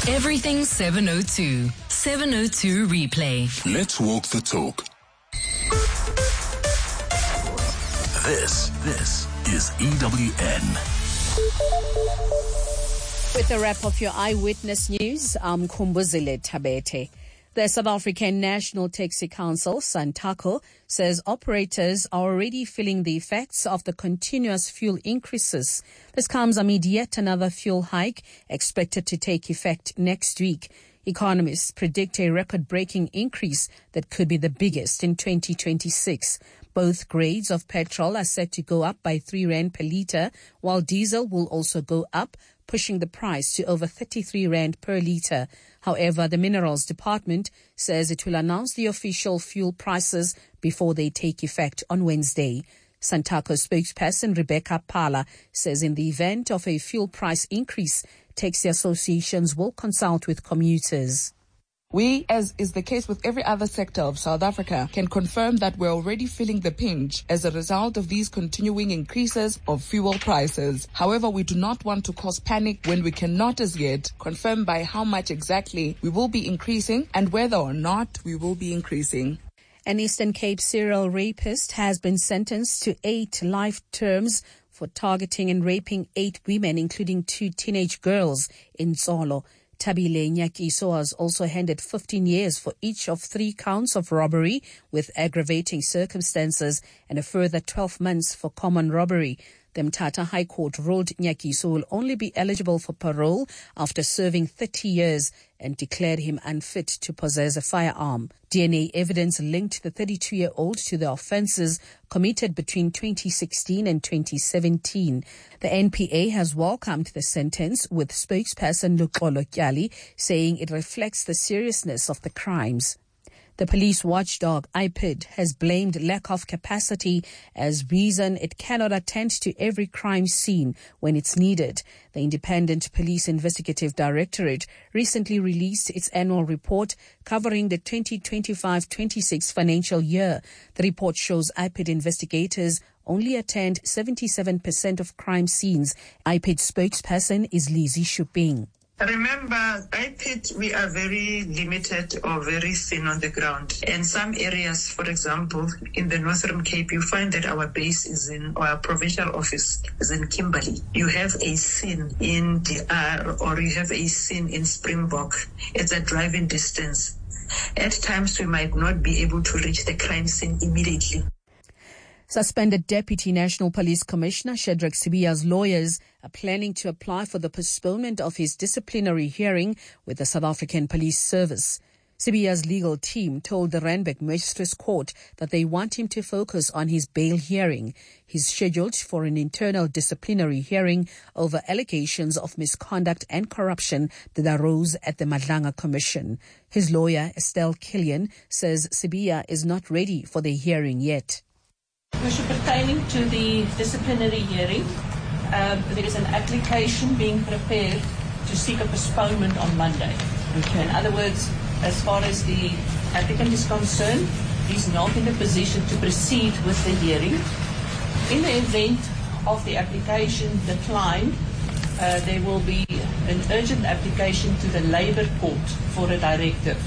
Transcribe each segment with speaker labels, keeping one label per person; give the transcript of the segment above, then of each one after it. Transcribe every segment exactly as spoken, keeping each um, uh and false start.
Speaker 1: Everything seven oh two. seven oh two replay.
Speaker 2: Let's walk the talk. This, this is E W N.
Speaker 3: With a wrap of your eyewitness news, I'm Kumbuzile Tabete. The South African National Taxi Council, SANTACO, says operators are already feeling the effects of the continuous fuel increases. This comes amid yet another fuel hike expected to take effect next week. Economists predict a record-breaking increase that could be the biggest in twenty twenty-six. Both grades of petrol are set to go up by three rand per litre, while diesel will also go up, pushing the price to over thirty-three rand per litre. However, the Minerals Department says it will announce the official fuel prices before they take effect on Wednesday. SANTACO spokesperson Rebecca Pala says in the event of a fuel price increase, taxi associations will consult with commuters.
Speaker 4: We, as is the case with every other sector of South Africa, can confirm that we're already feeling the pinch as a result of these continuing increases of fuel prices. However, we do not want to cause panic when we cannot as yet confirm by how much exactly we will be increasing and whether or not we will be increasing.
Speaker 3: An Eastern Cape serial rapist has been sentenced to eight life terms for targeting and raping eight women, including two teenage girls in Zolo. Tabile Nyakiso was also handed fifteen years for each of three counts of robbery with aggravating circumstances and a further twelve months for common robbery. The Mthatha High Court ruled Nyakiso will only be eligible for parole after serving thirty years and declared him unfit to possess a firearm. D N A evidence linked the thirty-two-year-old to the offences committed between twenty sixteen and twenty seventeen. The N P A has welcomed the sentence, with spokesperson Luxolo Kyali saying it reflects the seriousness of the crimes. The police watchdog I P I D has blamed lack of capacity as reason it cannot attend to every crime scene when it's needed. The Independent Police Investigative Directorate recently released its annual report covering the twenty twenty-five twenty-six financial year. The report shows I P I D investigators only attend seventy-seven percent of crime scenes. I P I D spokesperson is Lizzie Shuping.
Speaker 5: Remember, I P I D, we are very limited or very thin on the ground. And some areas, for example, in the Northern Cape, you find that our base is in, or our provincial office is in Kimberley. You have a scene in D R or you have a scene in Springbok. It's a driving distance. At times, we might not be able to reach the crime scene immediately.
Speaker 3: Suspended Deputy National Police Commissioner Shadrack Sibiya's lawyers are planning to apply for the postponement of his disciplinary hearing with the South African Police Service. Sibiya's legal team told the Randburg Magistrates Court that they want him to focus on his bail hearing. He's scheduled for an internal disciplinary hearing over allegations of misconduct and corruption that arose at the Madlanga Commission. His lawyer, Estelle Killian, says Sibiya is not ready for the hearing yet.
Speaker 6: Pertaining to the disciplinary hearing, um, there is an application being prepared to seek a postponement on Monday. Okay. In other words, as far as the applicant is concerned, he's not in a position to proceed with the hearing. In the event of the application declined, uh, there will be an urgent application to the Labour Court for a directive.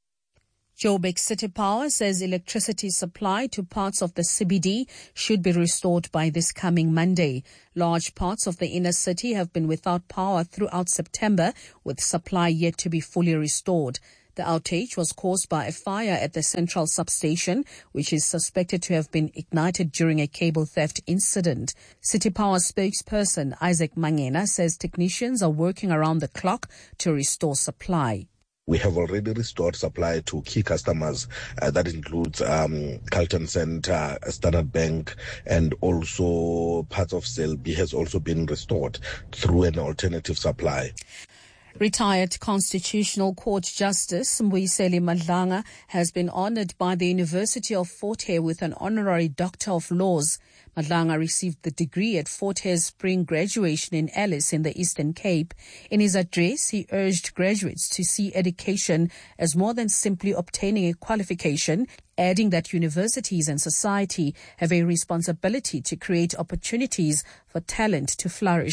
Speaker 3: Joburg City Power says electricity supply to parts of the C B D should be restored by this coming Monday. Large parts of the inner city have been without power throughout September, with supply yet to be fully restored. The outage was caused by a fire at the central substation, which is suspected to have been ignited during a cable theft incident. City Power spokesperson Isaac Mangena says technicians are working around the clock to restore supply.
Speaker 7: We have already restored supply to key customers. Uh, that includes um, Carlton Center, Standard Bank, and also parts of Selby has also been restored through an alternative supply.
Speaker 3: Retired Constitutional Court Justice Mbuyiseli Madlanga has been honored by the University of Fort Hare with an honorary Doctor of Laws. Madlanga received the degree at Fort Hare's spring graduation in Alice in the Eastern Cape. In his address, he urged graduates to see education as more than simply obtaining a qualification, adding that universities and society have a responsibility to create opportunities for talent to flourish.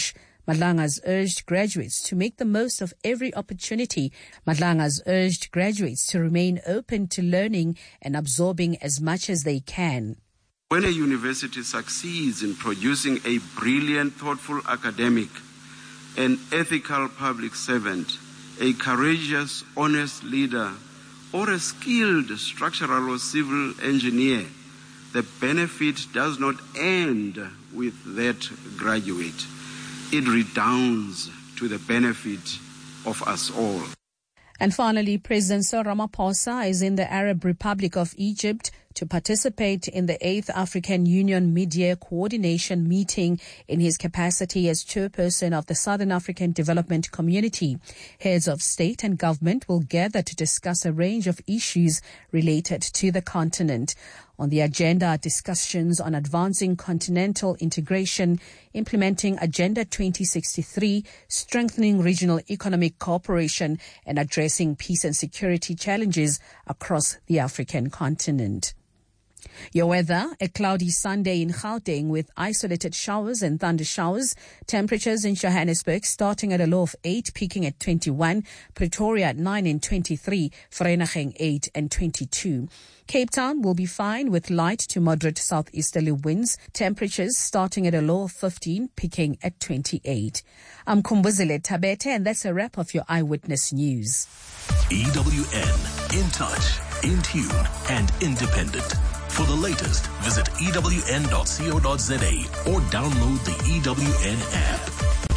Speaker 3: Madlanga's urged graduates to make the most of every opportunity. Madlanga's urged graduates to remain open to learning and absorbing as much as they can.
Speaker 8: When a university succeeds in producing a brilliant, thoughtful academic, an ethical public servant, a courageous, honest leader, or a skilled structural or civil engineer, the benefit does not end with that graduate. It redounds to the benefit of us all.
Speaker 3: And finally, President Cyril Ramaphosa is in the Arab Republic of Egypt to participate in the eighth African Union Mid-Year Coordination Meeting in his capacity as chairperson of the Southern African Development Community. Heads of state and government will gather to discuss a range of issues related to the continent. On the agenda are discussions on advancing continental integration, implementing Agenda twenty sixty-three, strengthening regional economic cooperation, and addressing peace and security challenges across the African continent. Your weather, a cloudy Sunday in Gauteng with isolated showers and thunder showers. Temperatures in Johannesburg starting at a low of eight, peaking at twenty-one. Pretoria at nine and twenty-three. Vereeniging eight and twenty-two. Cape Town will be fine with light to moderate southeasterly winds. Temperatures starting at a low of fifteen, peaking at twenty-eight. I'm Kumbuzile Tabete, and that's a wrap of your Eyewitness News.
Speaker 2: E W N, in touch, in tune, and independent. For the latest, visit E W N dot co dot za or download the E W N app.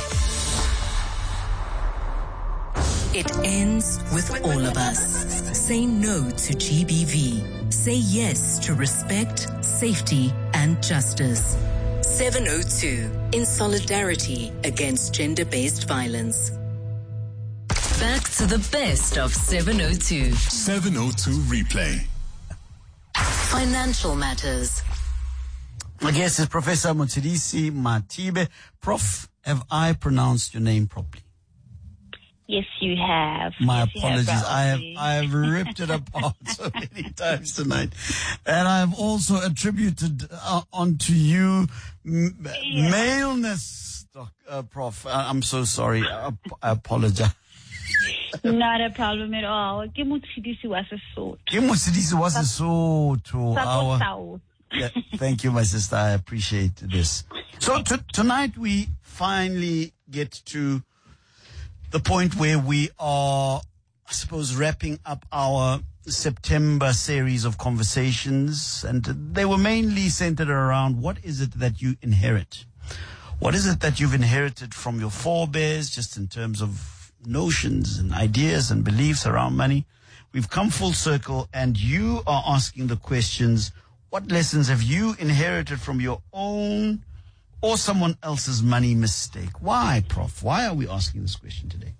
Speaker 1: It ends with all of us. Say no to G B V. Say yes to respect, safety, and justice. seven oh two, in solidarity against gender-based violence. Back to the best of seven oh two.
Speaker 2: seven oh two Replay.
Speaker 1: Financial matters.
Speaker 9: My guest is Professor Motshidisi Mathibe. Prof, have I pronounced your name properly?
Speaker 10: Yes, you have.
Speaker 9: My
Speaker 10: yes,
Speaker 9: apologies.
Speaker 10: Have,
Speaker 9: I have I have ripped it apart so many times tonight, and I have also attributed uh, onto you m- yeah. maleness, doc, uh, Prof. Uh, I'm so sorry. I, I apologize.
Speaker 10: Not a problem at all. Ke Motshidisi wa Sesotho.
Speaker 9: Ke Motshidisi wa Sesotho. Our- yeah, thank you, my sister. I appreciate this. So t- tonight we finally get to the point where we are, I suppose, wrapping up our September series of conversations, and they were mainly centered around what is it that you inherit? What is it that you've inherited from your forebears, just in terms of notions and ideas and beliefs around money? We've come full circle, and you are asking the questions, what lessons have you inherited from your own or someone else's money mistake? Why, Prof? Why are we asking this question today?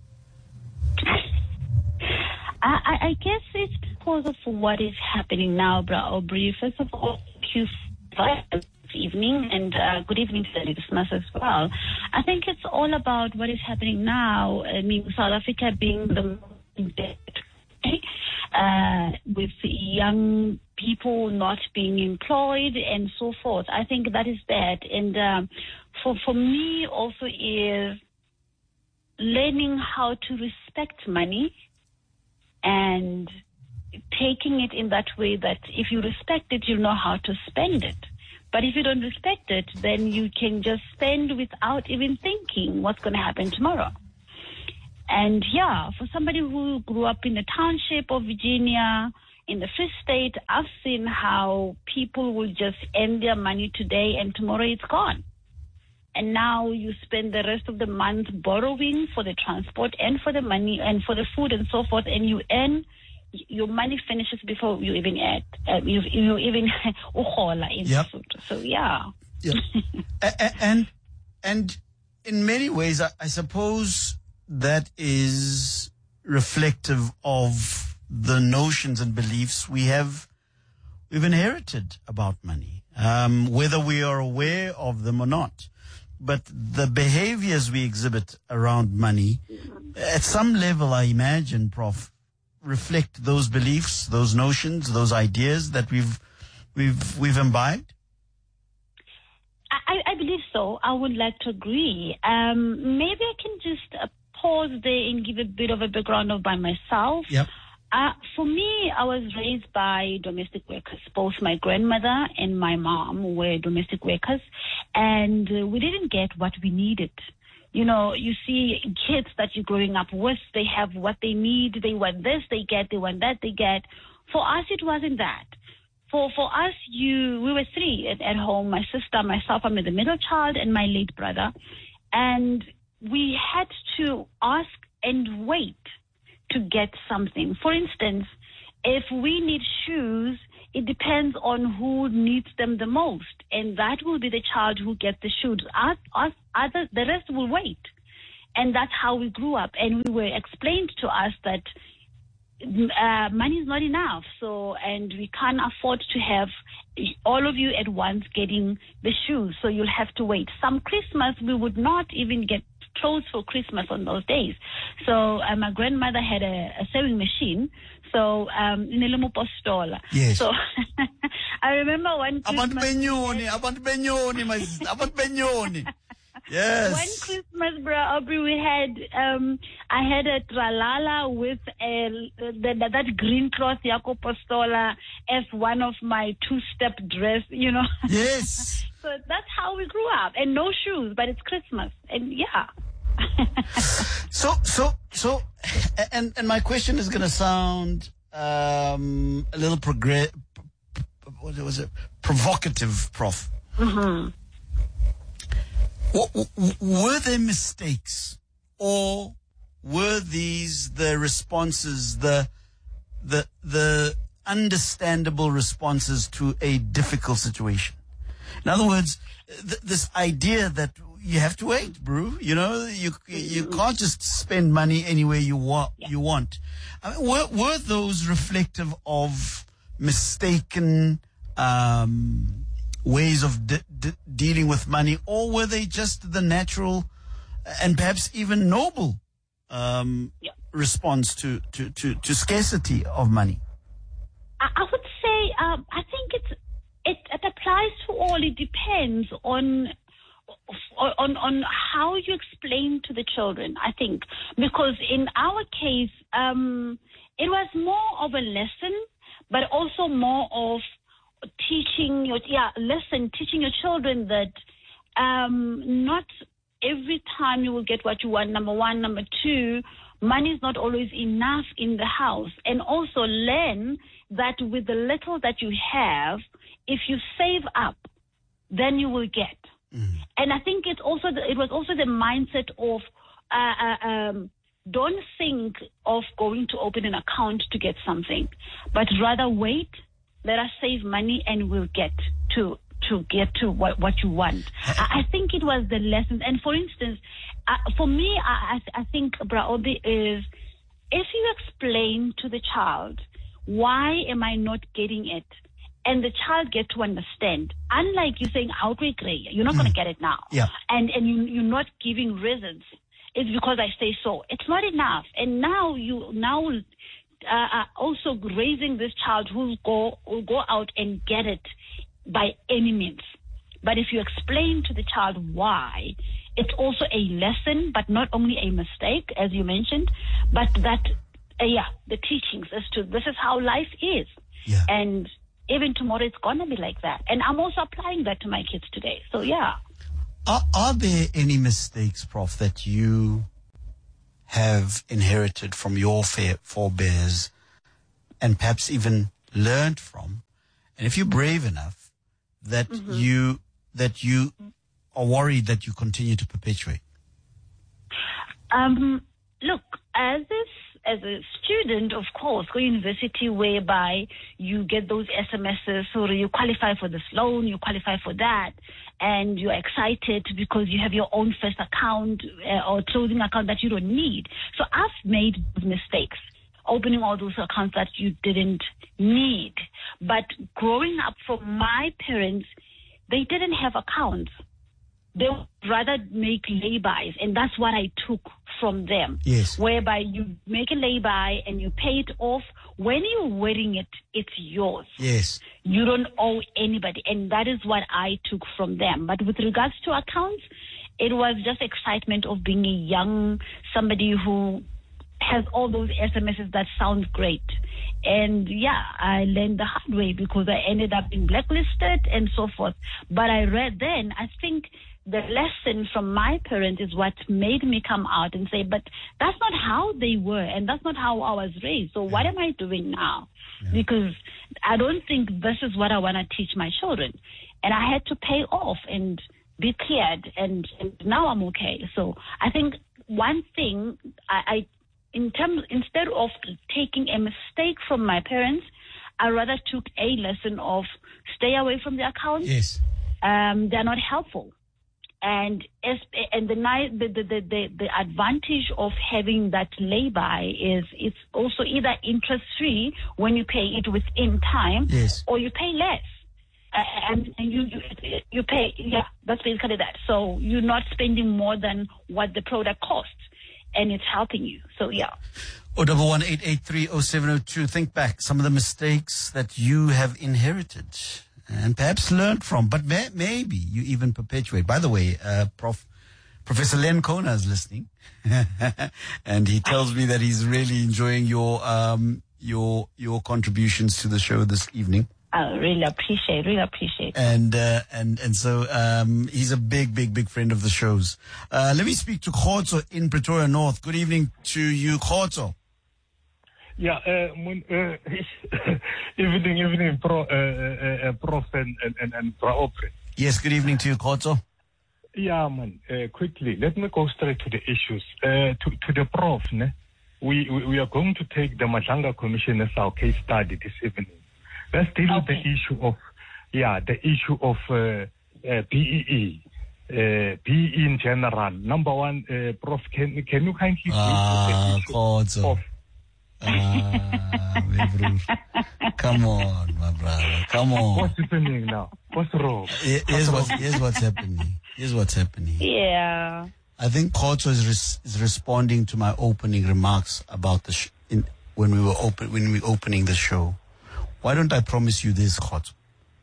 Speaker 10: I, I guess it's because of what is happening now, Bra Aubrey. First of all, thank you for this evening, and uh, good evening to the listeners as well. I think it's all about what is happening now. I mean, South Africa being the most debt, uh, with young people not being employed and so forth. I think that is bad. And um, for for me also is learning how to respect money and taking it in that way that if you respect it, you know how to spend it. But if you don't respect it, then you can just spend without even thinking what's going to happen tomorrow. And yeah, for somebody who grew up in the township of Virginia, in the Free State, I've seen how people will just end their money today and tomorrow it's gone. And now you spend the rest of the month borrowing for the transport and for the money and for the food and so forth, and you earn, your money finishes before you even add, uh, you, you even uhola in
Speaker 9: yep.
Speaker 10: food. So yeah.
Speaker 9: Yep. and and in many ways, I, I suppose that is reflective of the notions and beliefs we have, we've inherited about money, um, whether we are aware of them or not. But the behaviors we exhibit around money, at some level, I imagine, Prof, reflect those beliefs, those notions, those ideas that we've we've we've imbibed.
Speaker 10: I, I believe so. I would like to agree. Um, maybe I can just uh, pause there and give a bit of a background of by myself.
Speaker 9: Yep.
Speaker 10: Uh, for me, I was raised by domestic workers. Both my grandmother and my mom were domestic workers, and uh, we didn't get what we needed. You know, you see kids that you're growing up with, they have what they need, they want this, they get, they want that, they get. For us, it wasn't that. For for us, you we were three at, at home, my sister, myself, I'm the middle child, and my late brother. And we had to ask and wait to get something. For instance, if we need shoes, it depends on who needs them the most, and that will be the child who gets the shoes. Us, us, other, the rest will wait, and that's how we grew up. And we were explained to us that uh, money is not enough, so and we can't afford to have all of you at once getting the shoes. So you'll have to wait. Some Christmas we would not even get clothes for Christmas on those days. So uh, my grandmother had a, a sewing machine. So um
Speaker 9: yes.
Speaker 10: So I remember one Christmas.
Speaker 9: Abantu benyoni, abantu benyoni, my sister, abantu benyoni. Yes.
Speaker 10: One Christmas, bro, Aubrey, we had um I had a tralala with a the, that green cloth Jaco Postola as one of my two-step dress, you know.
Speaker 9: Yes.
Speaker 10: So that's how we grew up, and no shoes, but it's Christmas, and yeah.
Speaker 9: so, so, so, and and my question is going to sound um, a little progress. What was it? Provocative, Prof.
Speaker 10: Mm-hmm.
Speaker 9: W- w- were there mistakes, or were these the responses, the the the understandable responses to a difficult situation? In other words, th- this idea that you have to wait, bro. You know, you you can't just spend money anywhere you want. You want. I mean, were were those reflective of mistaken um, ways of de- de- dealing with money, or were they just the natural and perhaps even noble um,
Speaker 10: yeah.
Speaker 9: response to, to, to, to scarcity of money?
Speaker 10: I, I would say um, I think it's it, it applies to all. It depends on. On, on how you explain to the children, I think, because in our case, um, it was more of a lesson, but also more of teaching your yeah lesson, teaching your children that um, not every time you will get what you want. Number one, number two, money is not always enough in the house, and also learn that with the little that you have, if you save up, then you will get. Mm. And I think it's also the, it was also the mindset of uh, uh, um, don't think of going to open an account to get something, but rather wait, let us save money, and we'll get to to get to what, what you want. I, I think it was the lessons. And for instance, uh, for me, I, I think, Braobi, is if you explain to the child, why am I not getting it? And the child get to understand. Unlike you saying, outright, you're not mm. going to get it now.
Speaker 9: Yeah.
Speaker 10: And and you, you're not giving reasons. It's because I say so. It's not enough. And now you now uh, are also raising this child who'll go, will go out and get it by any means. But if you explain to the child why, it's also a lesson, but not only a mistake, as you mentioned, but that, uh, yeah, the teachings as to this is how life is.
Speaker 9: Yeah.
Speaker 10: And even tomorrow it's going to be like that. And I'm also applying that to my kids today. So, yeah.
Speaker 9: Are, are there any mistakes, Prof, that you have inherited from your forebears and perhaps even learned from? And if you're brave enough, that mm-hmm. you that you are worried that you continue to perpetuate?
Speaker 10: Um, look, as this as a student, of course, go to university whereby you get those S M Ses, or you qualify for this loan, you qualify for that, and you're excited because you have your own first account uh, or clothing account that you don't need. So I've made mistakes, opening all those accounts that you didn't need. But growing up from my parents, they didn't have accounts. they would rather make lay-bys, and that's what I took from them.
Speaker 9: Yes.
Speaker 10: Whereby you make a lay-by and you pay it off. When you're wearing it, it's yours.
Speaker 9: Yes.
Speaker 10: You don't owe anybody, and that is what I took from them. But with regards to accounts, it was just excitement of being a young somebody who has all those S M Ses that sound great. And yeah, I learned the hard way because I ended up being blacklisted and so forth. But I read then, I think the lesson from my parents is what made me come out and say, but that's not how they were, and that's not how I was raised. So what am I doing now? Yeah. Because I don't think this is what I want to teach my children. And I had to pay off and be cleared, and, and now I'm okay. So I think one thing, I, I in terms, instead of taking a mistake from my parents, I rather took a lesson of stay away from the accounts.
Speaker 9: Yes.
Speaker 10: Um, they're not helpful. And as, and the, the, the, the, the advantage of having that lay-by is it's also either interest-free when you pay it within time,
Speaker 9: yes, or
Speaker 10: you pay less. Uh, and and you, you you pay, yeah, that's basically that. So you're not spending more than what the product costs, and it's helping you. So, yeah.
Speaker 9: Oh, double one eight eight three oh seven oh two. Think back some of the mistakes that you have inherited and perhaps learned from, but may, maybe you even perpetuate. By the way, uh, Prof Professor Len Kona is listening, and he tells me that he's really enjoying your um your your contributions to the show this evening.
Speaker 10: I really appreciate, really appreciate.
Speaker 9: And uh, and and so um, he's a big, big, big friend of the show's. Uh, let me speak to Khotso in Pretoria North. Good evening to you, Khotso.
Speaker 11: Yeah, uh, when, uh, evening, evening, pro, uh, uh, uh, Prof and and and Pro Opre.
Speaker 9: Yes, good evening to you, Khotso.
Speaker 11: Yeah, man. Uh, quickly, let me go straight to the issues. Uh, to to the Prof, ne? We, we we are going to take the Madlanga Commission as our case study this evening. Let's deal okay. with the issue of, yeah, the issue of uh, uh, B E E, uh, B E E in general. Number one, uh, Prof, can can you kindly
Speaker 9: ah,
Speaker 11: of
Speaker 9: ah, come on, my brother, come on.
Speaker 11: What's happening now? What's wrong?
Speaker 9: Here's
Speaker 11: what's,
Speaker 9: what's,
Speaker 11: wrong?
Speaker 9: here's what's happening. Here's what's happening.
Speaker 10: Yeah.
Speaker 9: I think Khotso is, res- is responding to my opening remarks about the sh- in, when we were open when we were opening the show. Why don't I promise you this, Khotso?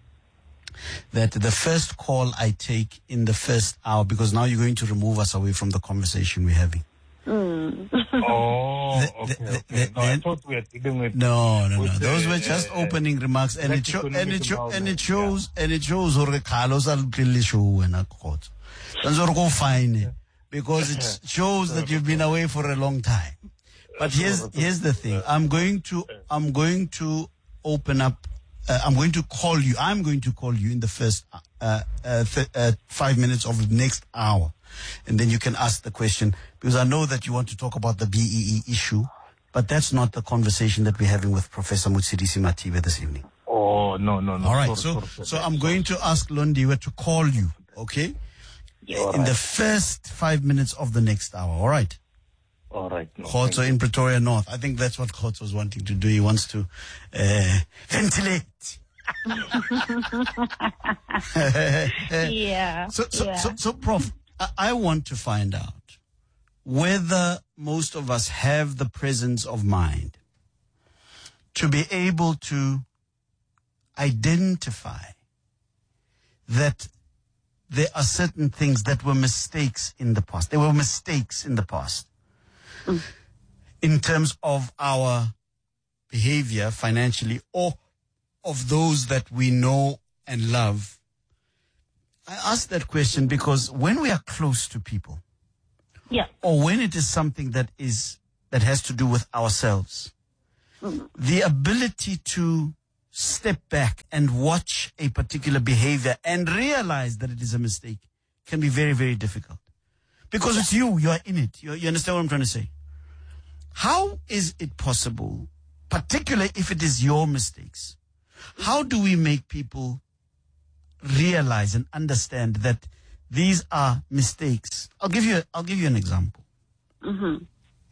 Speaker 9: That the first call I take in the first hour, because now you're going to remove us away from the conversation we're having.
Speaker 10: Mm.
Speaker 11: oh,
Speaker 9: the,
Speaker 11: okay,
Speaker 9: the,
Speaker 11: okay.
Speaker 9: The,
Speaker 11: no, I thought we were dealing with...
Speaker 9: No, no, no.
Speaker 11: With
Speaker 9: Those
Speaker 11: the,
Speaker 9: were just
Speaker 11: uh,
Speaker 9: opening remarks, and it, show, and it, show, and it shows, yeah. and it shows, Jorge Carlos, I'll clearly show when I Khotso. And so go fine, because it shows that you've been away for a long time. But here's, here's the thing. I'm going to, I'm going to, open up, uh, I'm going to call you, I'm going to call you in the first uh, uh, th- uh, five minutes of the next hour. And then you can ask the question, because I know that you want to talk about the B E E issue, but that's not the conversation that we're having with Professor Motshidisi Mathibe this evening.
Speaker 11: Oh, no, no, no.
Speaker 9: All right,
Speaker 11: sorry,
Speaker 9: so
Speaker 11: sorry, sorry.
Speaker 9: so I'm going to ask Londiwe to call you, okay?
Speaker 11: Yeah,
Speaker 9: in right. the first five minutes of the next hour, all right?
Speaker 11: All right. No,
Speaker 9: Khotso in Pretoria North. I think that's what Khotso is wanting to do. He wants to uh, ventilate.
Speaker 10: yeah.
Speaker 9: So, so,
Speaker 10: yeah.
Speaker 9: so, so, Prof, I, I want to find out whether most of us have the presence of mind to be able to identify that there are certain things that were mistakes in the past. There were mistakes in the past. Mm. In terms of our behavior financially or of those that we know and love. I ask that question because when we are close to people,
Speaker 10: yeah,
Speaker 9: or when it is something that is that has to do with ourselves, mm. the ability to step back and watch a particular behavior and realize that it is a mistake can be very, very difficult. Because yeah. it's you, you are in it. You, you understand what I'm trying to say? How is it possible, particularly if it is your mistakes, how do we make people realize and understand that these are mistakes? I'll give you, I'll give you an example.
Speaker 10: Mm-hmm.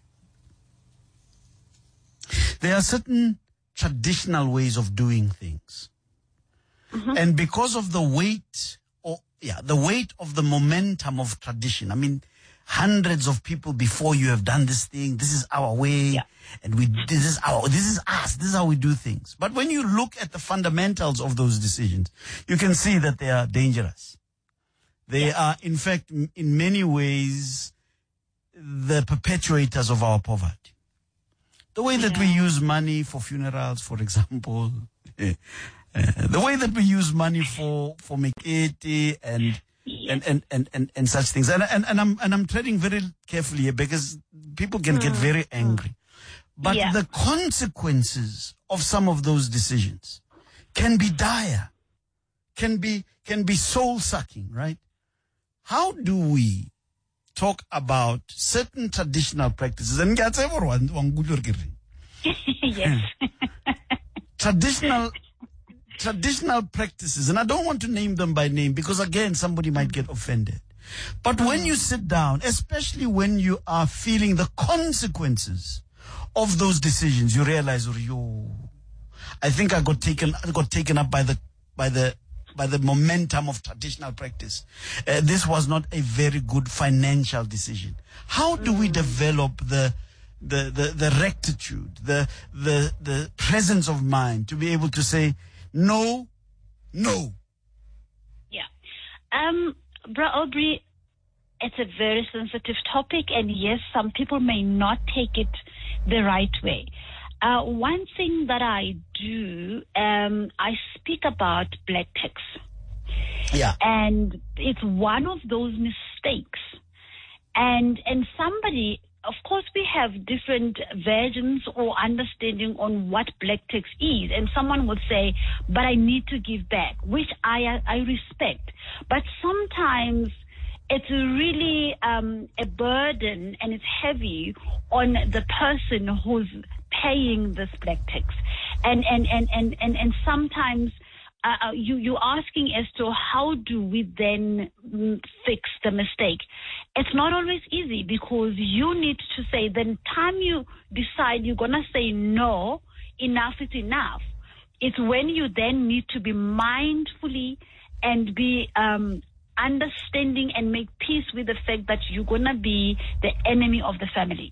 Speaker 9: There are certain traditional ways of doing things.
Speaker 10: Mm-hmm.
Speaker 9: And because of the weight or yeah, the weight of the momentum of tradition. I mean, hundreds of people before you have done this thing. This is our way, yeah. and we this is our this is us. This is how we do things. But when you look at the fundamentals of those decisions, you can see that they are dangerous. They yeah. are, in fact, in many ways, the perpetuators of our poverty. The way that yeah. we use money for funerals, for example, uh, the way that we use money for for Mekete and. And, and, and, and, and such things. And, and, and I'm, and I'm treading very carefully here because people can mm. get very angry. But yeah. the consequences of some of those decisions can be dire, can be, can be soul sucking, right? How do we talk about certain traditional practices? And yes. traditional Traditional practices, and I don't want to name them by name because, again, somebody might get offended. But when you sit down, especially when you are feeling the consequences of those decisions, you realize, oh, yo, I think I got taken, I got taken up by the, by the, by the momentum of traditional practice. Uh, this was not a very good financial decision. How do we develop the the the, the rectitude, the the the presence of mind to be able to say, no, no.
Speaker 10: Yeah. Um, Bra Aubrey, it's a very sensitive topic, and yes, some people may not take it the right way. Uh, one thing that I do, um, I speak about black tax.
Speaker 9: Yeah.
Speaker 10: And it's one of those mistakes. And and somebody, of course, we have different versions or understanding on what black tax is. And someone would say, but I need to give back, which I I respect. But sometimes it's really um, a burden, and it's heavy on the person who's paying this black tax. And and, and, and, and, and sometimes uh, you, you're asking as to how do we then mm, fix the mistake. It's not always easy, because you need to say, the time you decide you're going to say no, enough is enough. It's when you then need to be mindfully and be um, understanding and make peace with the fact that you're going to be the enemy of the family.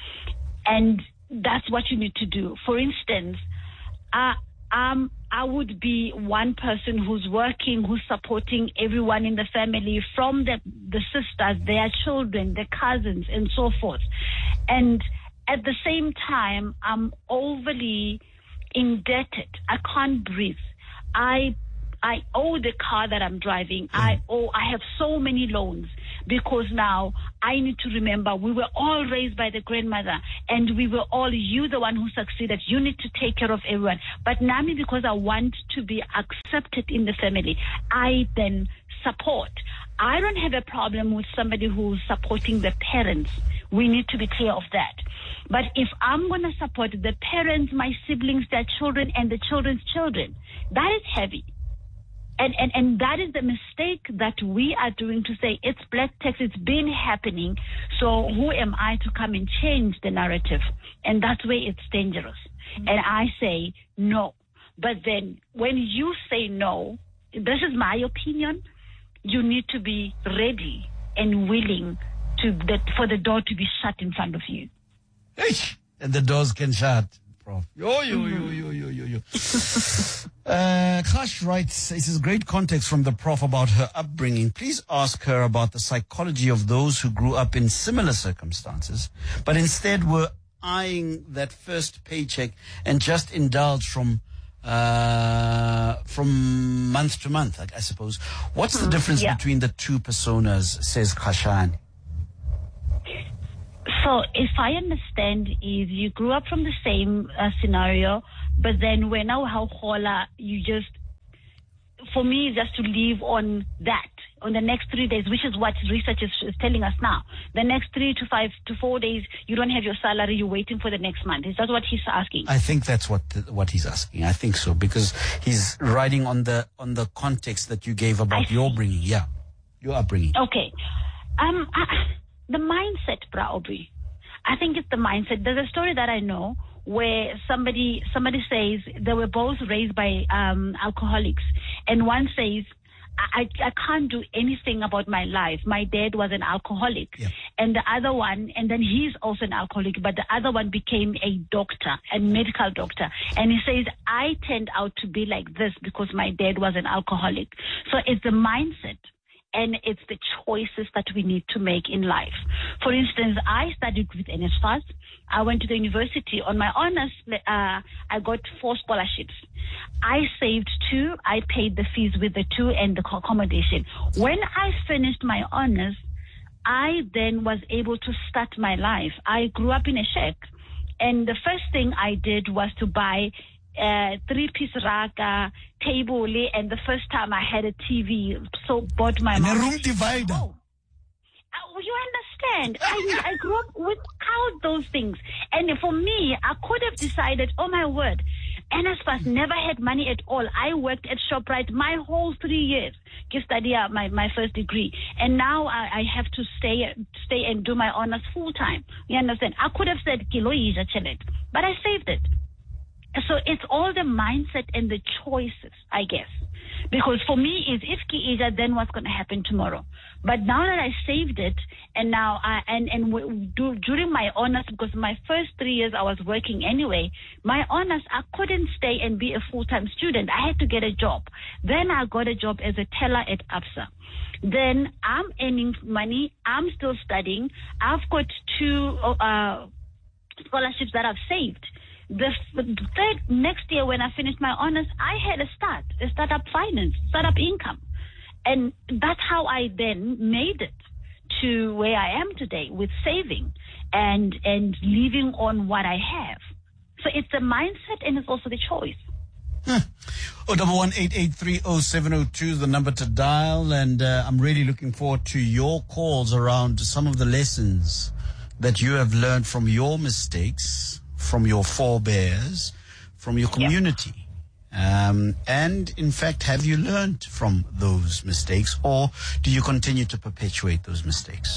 Speaker 10: And that's what you need to do. For instance, uh, um, I would be one person who's working, who's supporting everyone in the family, from the, the sisters, their children, their cousins, and so forth. And at the same time, I'm overly indebted. I can't breathe. I I owe the car that I'm driving. I owe, I have so many loans, because now I need to remember we were all raised by the grandmother, and we were all, you the one who succeeded. You need to take care of everyone. But Nami, because I want to be accepted in the family, I then support. I don't have a problem with somebody who's supporting the parents. We need to be clear of that. But if I'm going to support the parents, my siblings, their children, and the children's children, that is heavy. And, and and that is the mistake that we are doing, to say it's black tax, it's been happening, so who am I to come and change the narrative? And that's where it's dangerous. Mm-hmm. And I say no. But then when you say no, this is my opinion, you need to be ready and willing to that for the door to be shut in front of you.
Speaker 9: And the doors can shut. Prof. Yo, yo, yo, yo, yo, yo, yo. uh, Kash writes, this is great context from the Prof about her upbringing. Please ask her about the psychology of those who grew up in similar circumstances, but instead were eyeing that first paycheck and just indulge from uh, from month to month, I, I suppose. What's the difference yeah. between the two personas, says Khashani?
Speaker 10: So if I understand, is you grew up from the same uh, scenario, but then when now how hola, you just, for me, just to live on that, on the next three days, which is what research is, is telling us now. The next three to five to four days, you don't have your salary, you're waiting for the next month. Is that what he's asking?
Speaker 9: I think that's what the, what he's asking. I think so, because he's riding on the on the context that you gave about your bringing. Yeah, your upbringing.
Speaker 10: Okay. Um, I, the mindset, Bra Aubrey. I think it's the mindset. There's a story that I know where somebody somebody says they were both raised by um, alcoholics, and one says, I, I can't do anything about my life. My dad was an alcoholic,
Speaker 9: yeah.
Speaker 10: and the other one, and then he's also an alcoholic, but the other one became a doctor, a medical doctor. And he says, I turned out to be like this because my dad was an alcoholic. So it's the mindset. And it's the choices that we need to make in life. For instance, I studied with N S F A S. I went to the university. On my honors, uh, I got four scholarships. I saved two. I paid the fees with the two and the accommodation. When I finished my honors, I then was able to start my life. I grew up in a shack. And the first thing I did was to buy Uh, three-piece raga, table, and the first time I had a T V, so bought my
Speaker 9: and
Speaker 10: mom.
Speaker 9: a room divider.
Speaker 10: Oh. Uh, you understand? I, I grew up without those things. And for me, I could have decided, oh my word, N S F A S never had money at all. I worked at ShopRite my whole three years to study my, my first degree. And now I, I have to stay stay and do my honors full time. You understand? I could have said, but I saved it. So it's all the mindset and the choices, I guess. Because for me, is if Kiija, then what's going to happen tomorrow? But now that I saved it, and now I, and, and w- do, during my honors, because my first three years I was working anyway, my honors, I couldn't stay and be a full-time student. I had to get a job. Then I got a job as a teller at Absa. Then I'm earning money. I'm still studying. I've got two uh, scholarships that I've saved. The third next year when I finished my honors, I had a start, a startup finance, startup income. And that's how I then made it to where I am today with saving and, and living on what I have. So it's the mindset and it's also the choice.
Speaker 9: Huh. oh double one eight eight three oh seven oh two is the number to dial. And uh, I'm really looking forward to your calls around some of the lessons that you have learned from your mistakes, from your forebears, from your community. Yep. Um, and in fact, have you learned from those mistakes, or do you continue to perpetuate those mistakes?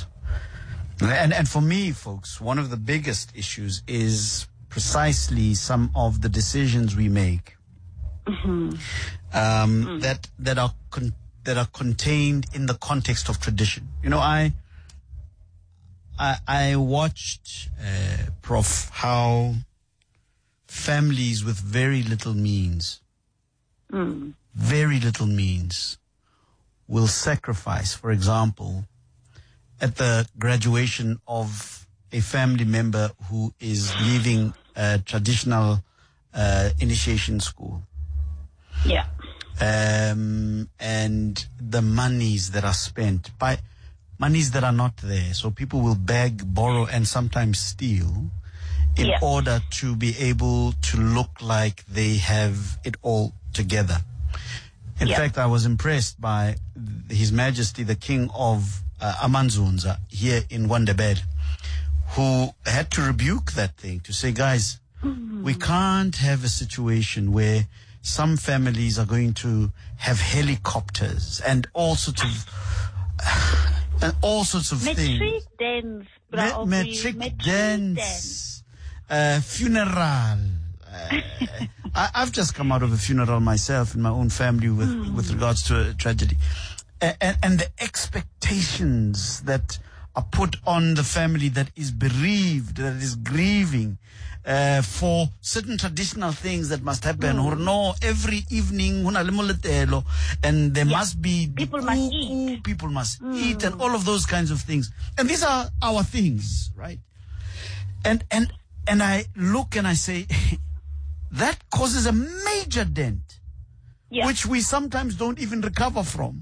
Speaker 9: And, and for me, folks, one of the biggest issues is precisely some of the decisions we make mm-hmm. um, mm. that that are con- that are contained in the context of tradition. You know, I. I, I watched, uh, Prof, how families with very little means, mm. very little means, will sacrifice, for example, at the graduation of a family member who is leaving a traditional uh, initiation school.
Speaker 10: Yeah.
Speaker 9: Um, and the monies that are spent by... monies that are not there. So people will beg, borrow, and sometimes steal in yeah. order to be able to look like they have it all together. In yeah. fact, I was impressed by His Majesty, the King of uh, Amanzunza here in Wandebed, who had to rebuke that thing, to say, guys, mm-hmm. we can't have a situation where some families are going to have helicopters and all sorts of... and all sorts of
Speaker 10: metric
Speaker 9: things.
Speaker 10: Dance,
Speaker 9: Me- metric, metric dance, dance. Uh, funeral. Uh, I, I've just come out of a funeral myself in my own family with, mm. with regards to a tragedy. And, and, and the expectations that are put on the family that is bereaved, that is grieving, uh, for certain traditional things that must happen. Mm. Or no, every evening, and there yeah. must be
Speaker 10: people must eat,
Speaker 9: people must
Speaker 10: mm.
Speaker 9: eat, and all of those kinds of things. And these are our things, right? And and and I look and I say, that causes a major dent, yeah. which we sometimes don't even recover from.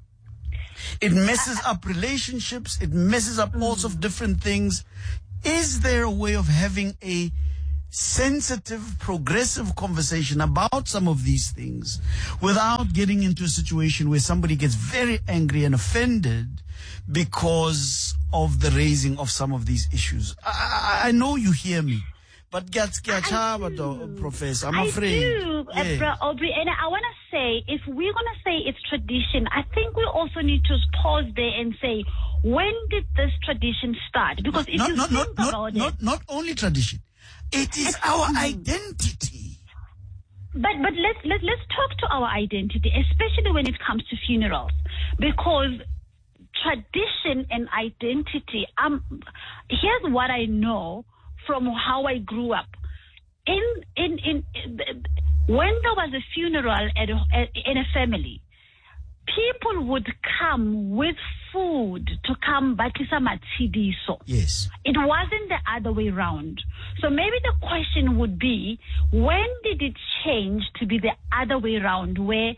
Speaker 9: It messes up relationships. It messes up mm. all sorts of different things. Is there a way of having a sensitive, progressive conversation about some of these things without getting into a situation where somebody gets very angry and offended because of the raising of some of these issues? I, I, I know you hear me, but Professor, I'm afraid.
Speaker 10: I do, yeah. Aubrey, and I want to say, if we're going to say it's tradition, I think we also need to pause there and say, when did this tradition start? Because if
Speaker 9: not,
Speaker 10: you
Speaker 9: not,
Speaker 10: think
Speaker 9: not,
Speaker 10: about
Speaker 9: not,
Speaker 10: it...
Speaker 9: Not, not only tradition. It is our identity.
Speaker 10: But but let's let, let's talk to our identity, especially when it comes to funerals, because tradition and identity. Um, here's what I know from how I grew up. In in in, in when there was a funeral at a, at, in a family, people would come with food to come batisa matsidiso.
Speaker 9: Yes.
Speaker 10: It wasn't the other way around. So maybe the question would be, when did it change to be the other way around, where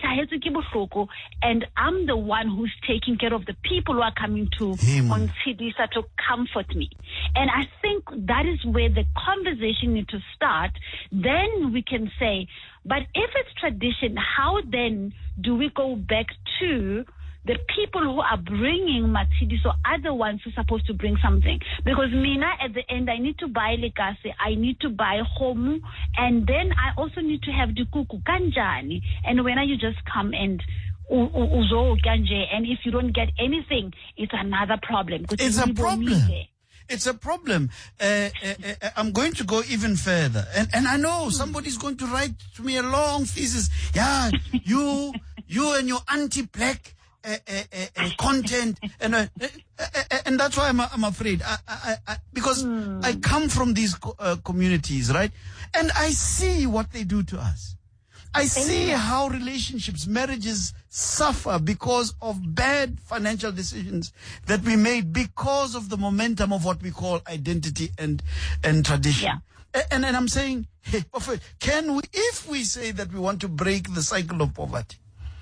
Speaker 10: and I'm the one who's taking care of the people who are coming to on Tsidisa to comfort me? And I think that is where the conversation needs to start. Then we can say, but if it's tradition, how then do we go back to the people who are bringing Matsidi, so other ones who are supposed to bring something? Because Mina, at the end, I need to buy lekase, I need to buy homu, and then I also need to have dukuku kanjani. And when you just come and uzo kanje, and if you don't get anything, it's another problem.
Speaker 9: It's a problem. It's a problem. Uh, uh, uh, I'm going to go even further. And, and I know somebody's going to write to me a long thesis. Yeah, you, you and your anti-black uh, uh, uh, content. And, uh, uh, uh, and that's why I'm, I'm afraid. I, I, I, because mm. I come from these uh, communities, right? And I see what they do to us. I see how relationships, marriages suffer because of bad financial decisions that we made because of the momentum of what we call identity and, and tradition.
Speaker 10: Yeah.
Speaker 9: And, and I'm saying, hey, can we, if we say that we want to break the cycle of poverty,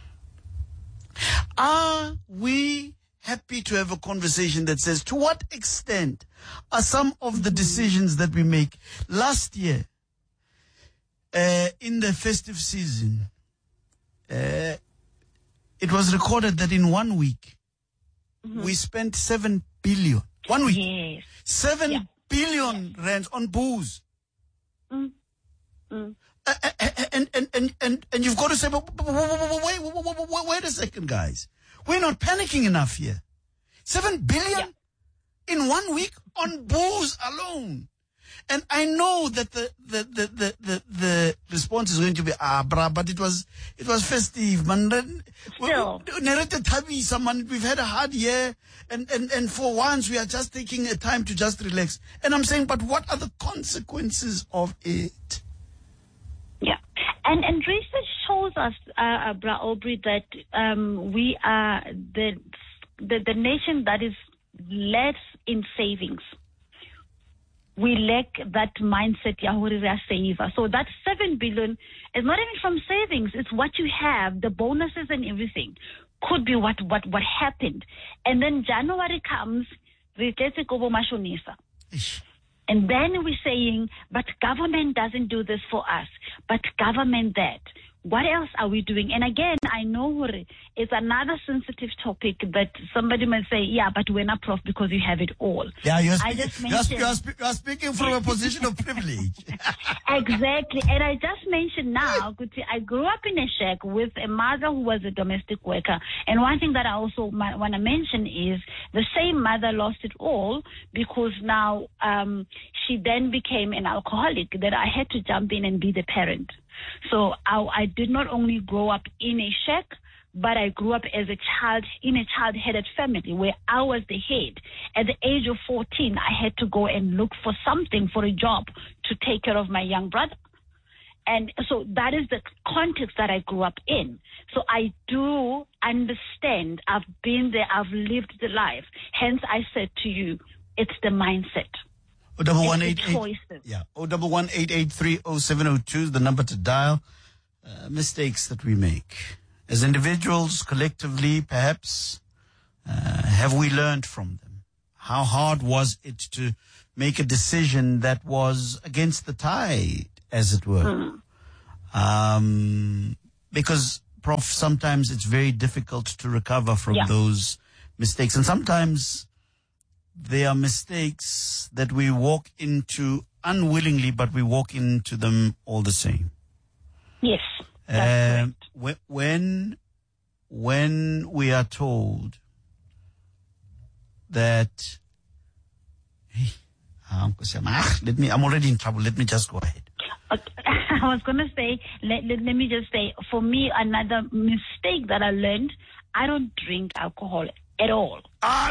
Speaker 9: are we happy to have a conversation that says, to what extent are some of the decisions that we make? Last year, Uh, in the festive season, uh, it was recorded that in one week, mm-hmm. we spent seven billion. One week.
Speaker 10: Yes.
Speaker 9: Seven yeah. billion
Speaker 10: yeah.
Speaker 9: rands on booze.
Speaker 10: Mm. Mm.
Speaker 9: Uh, and, and, and, and, and you've got to say, but, but, but, wait, wait, wait, wait, wait a second, guys. We're not panicking enough here. Seven billion yeah. in one week on booze alone. And I know that the, the, the, the, the, the response is going to be, ah, brah, but it was, it was festive, man.
Speaker 10: Still.
Speaker 9: We've had a hard year, and, and, and for once we are just taking a time to just relax. And I'm saying, but what are the consequences of it?
Speaker 10: Yeah. And, and research shows us, uh, Bra Aubrey, that, um, we are the, the, the nation that is less in savings. We lack that mindset, Yahurira saver. So that seven billion is not even from savings. It's what you have, the bonuses and everything. Could be what, what, what happened. And then January comes, and then we're saying, but government doesn't do this for us, but government that. What else are we doing? And again, I know it's another sensitive topic that somebody might say, yeah, but we're not prof because you have it all.
Speaker 9: Yeah, you're, spe-
Speaker 10: I just
Speaker 9: you're,
Speaker 10: mentioned,
Speaker 9: you're, spe- you're speaking from a position of privilege.
Speaker 10: Exactly. And I just mentioned now, I grew up in a shack with a mother who was a domestic worker. And one thing that I also want to mention is the same mother lost it all because now um, she then became an alcoholic, that I had to jump in and be the parent. So I, I did not only grow up in a shack, but I grew up as a child in a child-headed family where I was the head. At the age of fourteen, I had to go and look for something, for a job, to take care of my young brother. And so that is the context that I grew up in. So I do understand. I've been there. I've lived the life. Hence, I said to you, it's the mindset.
Speaker 9: O double one eight eight, yeah, O double one eight eight three O seven O two is the number to dial. Uh, mistakes that we make as individuals, collectively, perhaps. Uh, have we learned from them? How hard was it to make a decision that was against the tide, as it were?
Speaker 10: Mm.
Speaker 9: Um, because, Prof, sometimes it's very difficult to recover from
Speaker 10: yeah.
Speaker 9: those mistakes, and sometimes they are mistakes that we walk into unwillingly, but we walk into them all the same.
Speaker 10: Yes, that's
Speaker 9: um, correct. When, when we are told that, hey, let me, I'm already in trouble. Let me just go ahead.
Speaker 10: Okay. I was going to say, let, let, let me just say, for me, another mistake that I learned, I don't drink alcohol at all.
Speaker 9: Ah,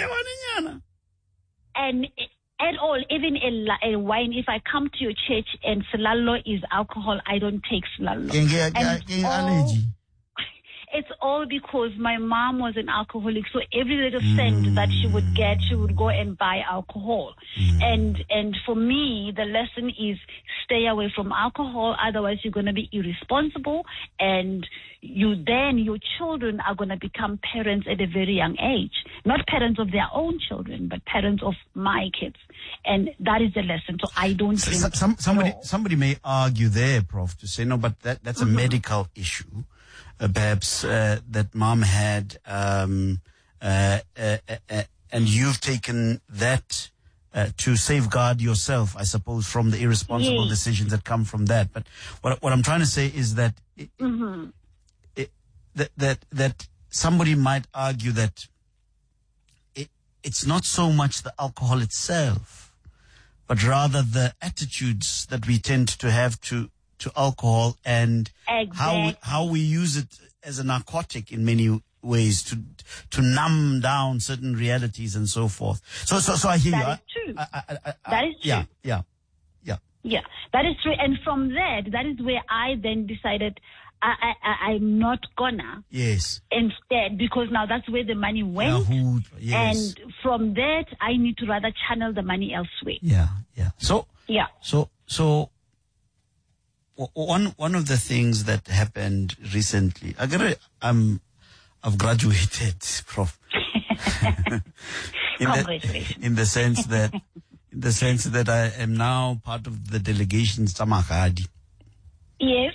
Speaker 10: and at all, even a, a wine, if I come to your church and Slalo is alcohol, I don't take Slalo. And it's all, it's all because my mom was an alcoholic, so every little cent mm. that she would get, she would go and buy alcohol. Mm. And and for me, the lesson is stay away from alcohol, otherwise you're going to be irresponsible, and you then your children are going to become parents at a very young age. Not parents of their own children, but parents of my kids. And that is the lesson. So I don't
Speaker 9: so,
Speaker 10: drink.
Speaker 9: Some, somebody somebody may argue there, Prof, to say, no, but that, that's a mm-hmm. medical issue. Uh, perhaps uh, that mom had, um, uh, uh, uh, and you've taken that uh, to safeguard yourself, I suppose, from the irresponsible yes. decisions that come from that. But what what I'm trying to say is that it,
Speaker 10: mm-hmm.
Speaker 9: it, that that that somebody might argue that it it's not so much the alcohol itself, but rather the attitudes that we tend to have to. to alcohol and
Speaker 10: exactly.
Speaker 9: how we, how we use it as a narcotic in many ways to to numb down certain realities and so forth. So so so I hear
Speaker 10: that
Speaker 9: you.
Speaker 10: Is true.
Speaker 9: I, I, I, I,
Speaker 10: that is true.
Speaker 9: Yeah, yeah, yeah.
Speaker 10: Yeah, that is true. And from that, that is where I then decided I, I, I'm not gonna.
Speaker 9: Yes.
Speaker 10: Instead, because now that's where the money went.
Speaker 9: Yahoo, yes.
Speaker 10: And from that, I need to rather channel the money elsewhere.
Speaker 9: Yeah, yeah. So
Speaker 10: yeah.
Speaker 9: So so. One one of the things that happened recently, I gotta, I'm, I've graduated, Prof. in
Speaker 10: Congratulations.
Speaker 9: The, in the sense that, in the sense that I am now part of the delegation Tsamagadi.
Speaker 10: Yes.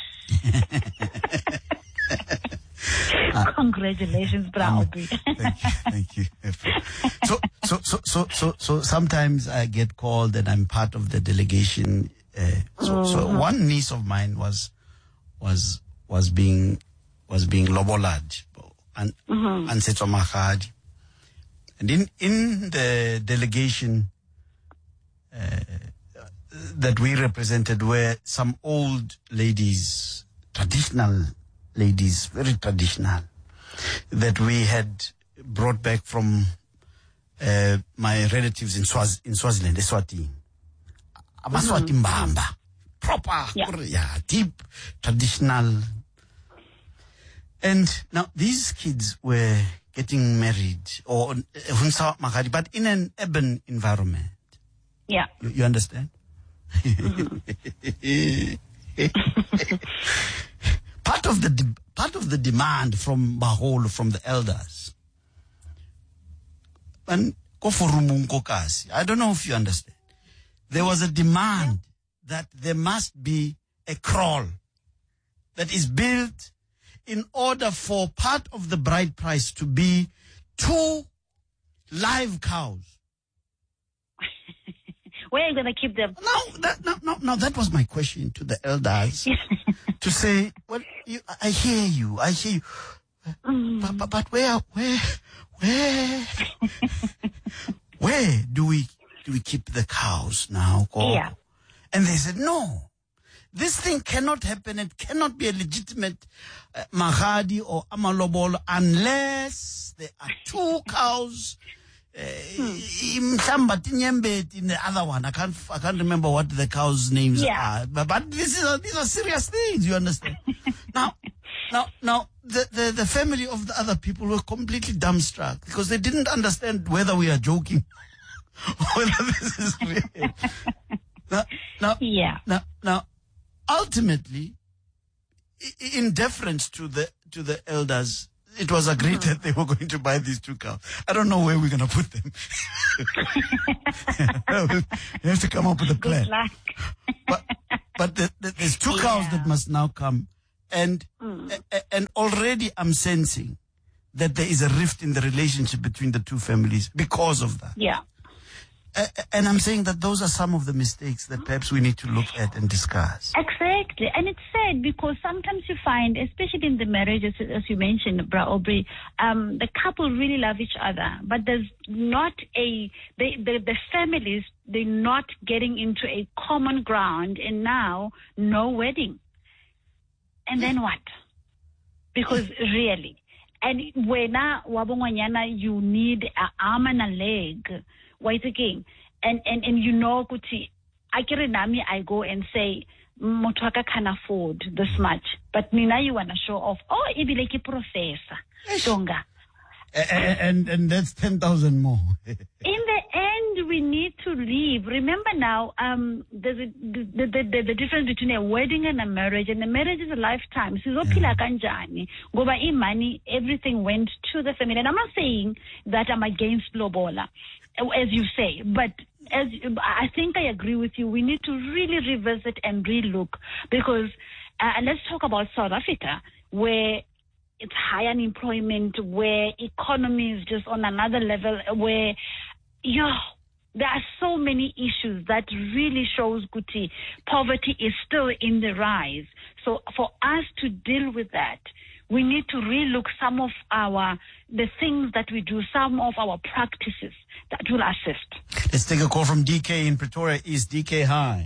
Speaker 10: uh, Congratulations, bravo.
Speaker 9: Thank you, thank you. So, so, so, so, so, so sometimes I get called and I'm part of the delegation. Uh, so, uh-huh. so one niece of mine was was was being was being lobolad and uh-huh. and Mahadi. And in in the delegation uh, that we represented were some old ladies, traditional ladies, very traditional, that we had brought back from uh, my relatives in Swaz in Swaziland, Eswatini. Amaswati Mbamba. Proper, yeah. yeah, deep, traditional. And now these kids were getting married, or but in an urban environment.
Speaker 10: Yeah.
Speaker 9: You, you understand? Mm-hmm. part of the de- part of the demand from Bahol, from the elders. And I don't know if you understand. There was a demand that there must be a kraal that is built in order for part of the bride price to be two live cows.
Speaker 10: Where are you going to keep them?
Speaker 9: No, that, no, no, no, that was my question to the elders. To say, well, you, I hear you, I hear you. Mm. But, but, but where, where, where, where do we, do we keep the cows now? Or,
Speaker 10: yeah.
Speaker 9: And they said, no, this thing cannot happen. It cannot be a legitimate uh, Magadi or Amalobolo unless there are two cows. Uh, in the other one, I can't, I can't remember what the cows' names
Speaker 10: yeah.
Speaker 9: are. But, but this is, these are serious things, you understand? now, now, now, the, the, the family of the other people were completely dumbstruck because they didn't understand whether we are joking or whether this is real. now, now,
Speaker 10: yeah.
Speaker 9: now, now, ultimately, in deference to the, to the elders, it was agreed mm-hmm. that they were going to buy these two cows. I don't know where we're going to put them. You have to come up with a plan.
Speaker 10: Good luck.
Speaker 9: But, but the, the, there's two
Speaker 10: yeah.
Speaker 9: cows that must now come. And,
Speaker 10: mm.
Speaker 9: and already I'm sensing that there is a rift in the relationship between the two families because of that.
Speaker 10: Yeah.
Speaker 9: Uh, and I'm saying that those are some of the mistakes that perhaps we need to look at and discuss.
Speaker 10: Exactly. Exactly. And it's sad because sometimes you find, especially in the marriages, as you mentioned, Bra Aubrey, um, the couple really love each other, but there's not a, they, the, the families, they're not getting into a common ground, and now no wedding. And then what? Because really, and when you need an arm and a leg, wait again, and and and you know, Kuti, I I go and say, Motwaka can afford this much, but Nina, you want to show off. Oh, it be like a professor, Tonga.
Speaker 9: And, and and that's ten thousand more.
Speaker 10: In the end, we need to leave. Remember now, um, there's a, the, the, the, the difference between a wedding and a marriage, and a marriage is a lifetime. Sizophila kanjani ngoba imani, everything went to the family. And I'm not saying that I'm against lobola, as you say, but as I think I agree with you, we need to really revisit and relook, because uh, let's talk about South Africa, where it's high unemployment, where economy is just on another level, where yeah, there are so many issues that really shows, Guti, poverty is still in the rise. So for us to deal with that, we need to relook some of our, the things that we do, some of our practices that will assist.
Speaker 9: Let's take a call from D K in Pretoria. Is D K hi?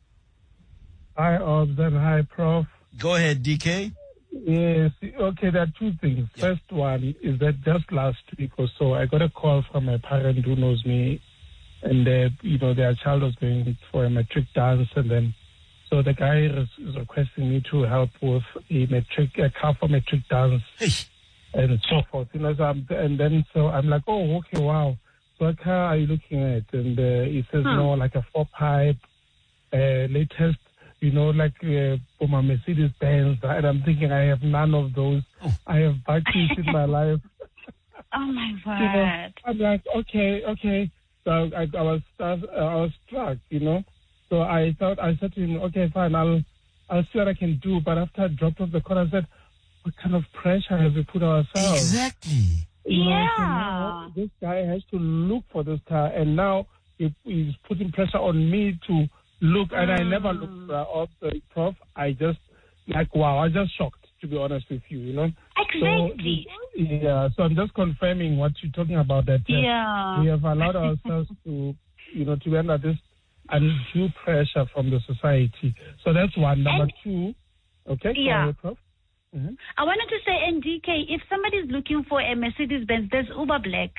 Speaker 12: Hi, Obs, and hi, Prof.
Speaker 9: Go ahead, D K.
Speaker 12: Yes, okay, there are two things. Yeah. First one is that just last week or so, I got a call from a parent who knows me, and, uh, you know, their child was going for a matric dance, and then, so the guy is, is requesting me to help with a matric, a car for matric dance, hey. and so forth, you know, so I'm, and then, so I'm like, oh, okay, wow. So what car are you looking at? And uh, he says, huh. no, like a four-pipe, uh, latest, you know, like uh, for my Mercedes Benz, and I'm thinking I have none of those. Oh. I have buggies in my life.
Speaker 10: Oh my word!
Speaker 12: You know, I'm like, okay, okay. So I, I was, I was struck, you know. So I thought, I said to him, okay, fine, I'll, I'll see what I can do. But after I dropped off the call, I said, what kind of pressure have we put ourselves?
Speaker 9: Exactly.
Speaker 12: You know,
Speaker 10: yeah.
Speaker 12: so now this guy has to look for this car, and now he, he's putting pressure on me to look, and mm. I never looked uh, up the Prof. I just, like, wow, I was just shocked, to be honest with you, you know.
Speaker 10: Exactly.
Speaker 12: So, yeah, so I'm just confirming what you're talking about, that uh,
Speaker 10: yeah.
Speaker 12: we have allowed ourselves to, you know, to be under this undue pressure from the society. So that's one. Number and, two, okay,
Speaker 10: yeah.
Speaker 12: ahead, Prof. Mm-hmm.
Speaker 10: I wanted to say, N D K, if somebody's looking for a Mercedes Benz, there's Uber Black.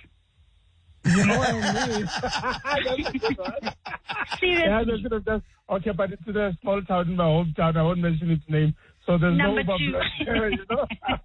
Speaker 12: You know what I mean?
Speaker 10: Seriously.
Speaker 12: Yeah, just, just, okay, but it's in a small town in my hometown. I won't mention its name. So there's
Speaker 10: number
Speaker 12: no
Speaker 10: two.
Speaker 12: you know?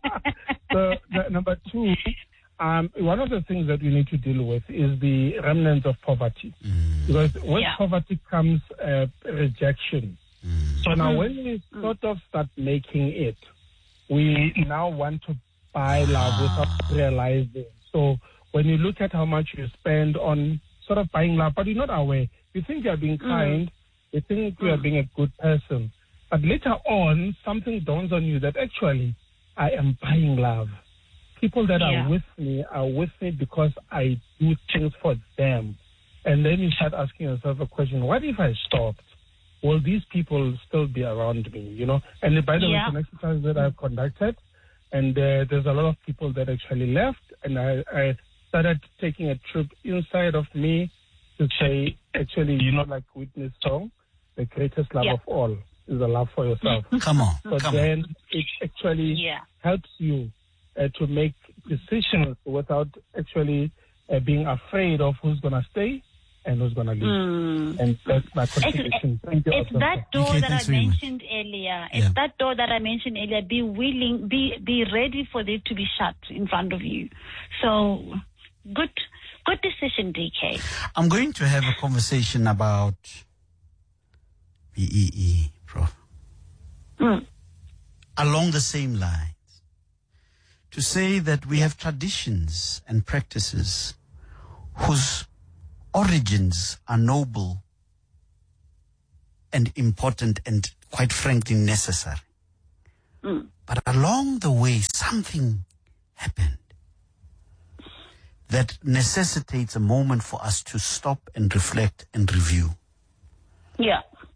Speaker 12: So the, number two, um, one of the things that we need to deal with is the remnants of poverty. Mm. Because with yeah. poverty comes uh, rejection. Mm. So now mm. when we mm. sort of start making it, we now want to buy love without realizing. So when you look at how much you spend on sort of buying love, but you're not aware. You think you're being kind. Mm. You think you're mm. being a good person. But later on, something dawns on you that actually I am buying love. People that yeah. are with me are with me because I do things for them. And then you start asking yourself a question, what if I stopped? Will these people still be around me, you know? And by the yeah. way, it's an exercise that I've conducted. And uh, there's a lot of people that actually left. And I, I started taking a trip inside of me to say, actually, you know, like Whitney's song, the greatest love
Speaker 10: yeah.
Speaker 12: of all is the love for yourself.
Speaker 9: Come on.
Speaker 12: So
Speaker 9: come
Speaker 12: then
Speaker 9: on.
Speaker 12: it actually
Speaker 10: yeah.
Speaker 12: helps you uh, to make decisions without actually uh, being afraid of who's going to stay and who's going to leave.
Speaker 10: Mm.
Speaker 12: And that's my contribution.
Speaker 10: It's, Thank you. It's that door okay, that I mentioned much. earlier. It's yeah. that door that I mentioned earlier. Be willing, be be ready for it to be shut in front of you. So, good, good decision, D K.
Speaker 9: I'm going to have a conversation about B E E, Prof.
Speaker 10: Mm.
Speaker 9: Along the same lines. To say that we have traditions and practices whose origins are noble and important and, quite frankly, necessary.
Speaker 10: Mm.
Speaker 9: But along the way, something happened that necessitates a moment for us to stop and reflect and review.
Speaker 10: Yeah.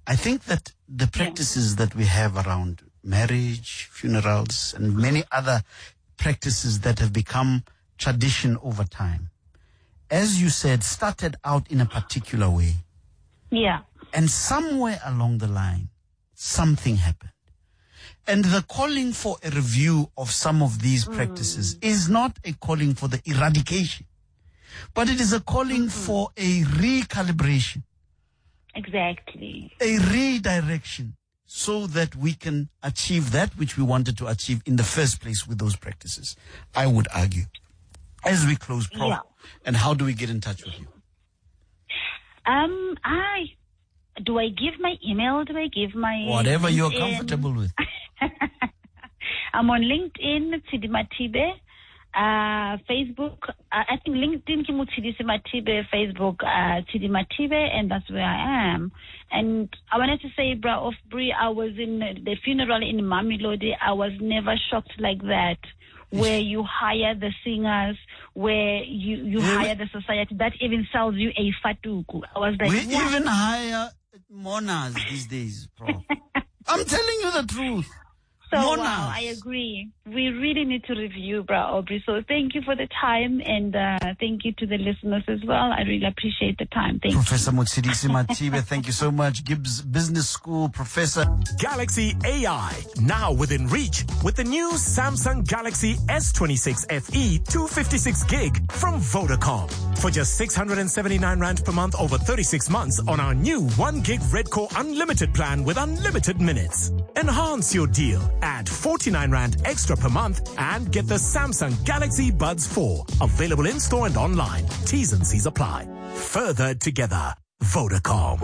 Speaker 9: I think that the practices yeah. that we have around marriage, funerals, and many other practices that have become tradition over time, as you said, started out in a particular way.
Speaker 10: Yeah.
Speaker 9: And somewhere along the line, something happened. And the calling for a review of some of these practices mm. is not a calling for the eradication, but it is a calling mm-hmm. for a recalibration.
Speaker 10: Exactly.
Speaker 9: A redirection so that we can achieve that which we wanted to achieve in the first place with those practices, I would argue. As we close, Prof, yeah. and how do we get in touch with you?
Speaker 10: Um, I... Do I give my email? Do I give my...
Speaker 9: Whatever LinkedIn? You're comfortable with.
Speaker 10: I'm on LinkedIn, Tshidi Mathibe, uh, Facebook. Uh, I think LinkedIn, Tshidi Mathibe, Facebook, uh, Tshidi Mathibe, and that's where I am. And I wanted to say, Bra of Brie, I was in the funeral in Mamelodi. I was never shocked like that, where you hire the singers, where you, you yeah. hire the society that even sells you a fatuku. I was like,
Speaker 9: we
Speaker 10: what?
Speaker 9: even hire monas these days, Prof. I'm telling you the truth.
Speaker 10: So wow, I agree. We really need to review, Bra Aubrey. So thank you for the time, and uh, thank you to the listeners as well. I really appreciate the time. Thank
Speaker 9: Professor
Speaker 10: you.
Speaker 9: Professor Motshidisi Mathibe, thank you so much. Gibbs Business School Professor.
Speaker 13: Galaxy A I, now within reach with the new Samsung Galaxy S twenty-six F E two fifty-six gig from Vodacom. For just six hundred seventy-nine rand per month over thirty-six months on our new one gig Red Core Unlimited plan with unlimited minutes. Enhance your deal. Add forty-nine rand extra per month and get the Samsung Galaxy Buds four. Available in store and online. T's and C's apply. Further together. Vodacom.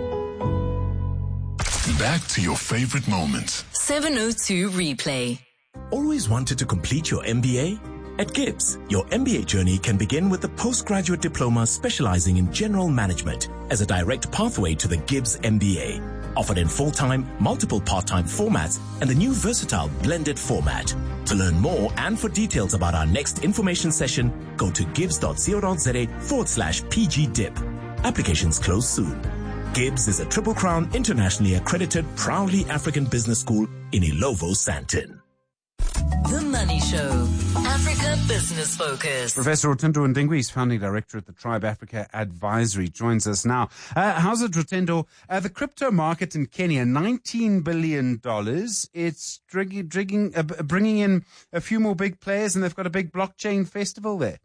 Speaker 2: Back to your favorite moments.
Speaker 1: seven oh two Replay.
Speaker 13: Always wanted to complete your M B A? At Gibbs, your M B A journey can begin with the postgraduate diploma specializing in general management as a direct pathway to the Gibbs M B A. Offered in full-time, multiple part-time formats, and the new versatile blended format. To learn more and for details about our next information session, go to gibbs.co.za forward slash pgdip. Applications close soon. Gibbs is a Triple Crown internationally accredited, proudly African business school in Ilovo, Sandton.
Speaker 1: The Money Show, Africa Business Focus.
Speaker 14: Professor Rotendo Ndingwi is founding director at the Tribe Africa Advisory, joins us now. Uh, how's it, Rotendo? Uh, the crypto market in Kenya, nineteen billion dollars. It's drigging, drigging, uh, bringing in a few more big players, and they've got a big blockchain festival there.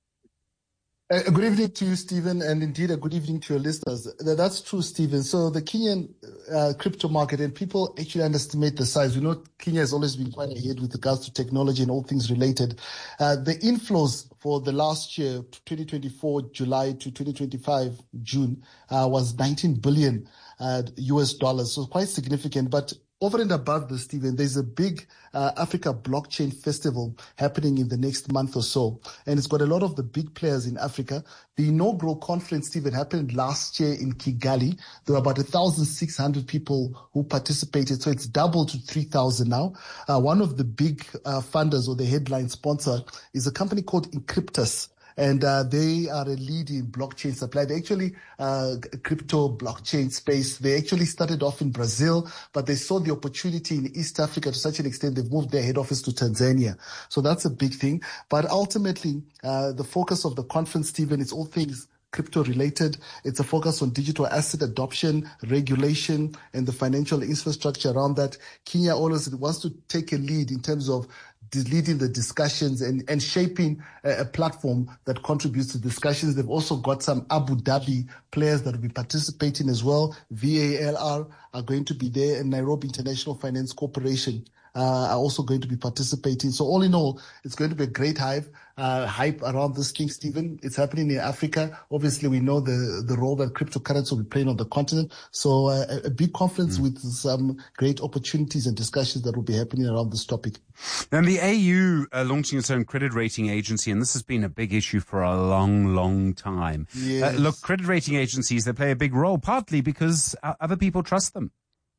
Speaker 15: Uh, good evening to you, Stephen, and indeed a good evening to your listeners. That's true, Stephen. So the Kenyan uh, crypto market, and people actually underestimate the size. We know Kenya has always been quite ahead with regards to technology and all things related. Uh, the inflows for the last year, twenty twenty-four July to twenty twenty-five June, uh, was nineteen billion uh, U S dollars. So quite significant. But over and above this, Stephen, there's a big uh, Africa blockchain festival happening in the next month or so. And it's got a lot of the big players in Africa. The inaugural conference, Stephen, happened last year in Kigali. There were about one thousand six hundred people who participated. So it's doubled to three thousand now. Uh, one of the big uh, funders or the headline sponsor is a company called Encryptus. And uh, they are a lead in blockchain supply. They actually, uh, crypto blockchain space. They actually started off in Brazil, but they saw the opportunity in East Africa to such an extent they've moved their head office to Tanzania. So that's a big thing. But ultimately, uh, the focus of the conference, Stephen, is all things crypto related. It's a focus on digital asset adoption, regulation, and the financial infrastructure around that. Kenya always wants to take a lead in terms of leading the discussions and, and shaping a, a platform that contributes to discussions. They've also got some Abu Dhabi players that will be participating as well. V A L R are going to be there, and Nairobi International Finance Corporation uh, are also going to be participating. So all in all, it's going to be a great hype, uh, hype around this thing, Stephen. It's happening in Africa. Obviously, we know the, the role that cryptocurrency will be playing on the continent. So uh, a, a big conference mm. with some great opportunities and discussions that will be happening around this topic.
Speaker 14: And the A U uh, launching its own credit rating agency, and this has been a big issue for a long, long time.
Speaker 15: Yes.
Speaker 14: Uh, look, credit rating agencies, they play a big role, partly because other people trust them.